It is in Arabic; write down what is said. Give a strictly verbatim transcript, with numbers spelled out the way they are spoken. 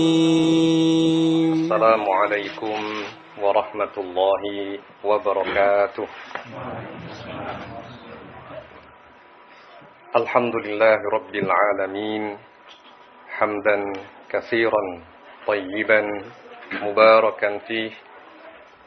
السلام عليكم ورحمة الله وبركاته. الحمد لله رب العالمين حمدا كثيرا طيبا مباركا فيه